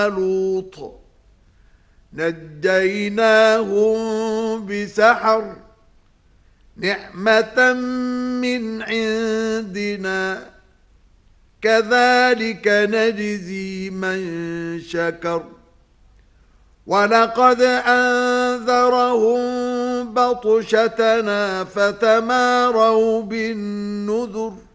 لوط نجيناهم بسحر نعمة من عندنا كذلك نجزي من شكر ولقد أنذرهم بطشتنا فتماروا بالنذر